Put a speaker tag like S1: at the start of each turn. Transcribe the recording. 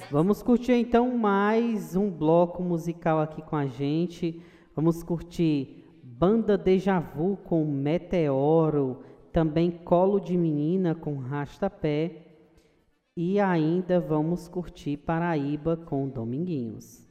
S1: Vamos curtir então mais um bloco musical aqui com a gente. Vamos curtir Banda Deja Vu com Meteoro, também Colo de Menina com Rastapé e ainda vamos curtir Paraíba com Dominguinhos.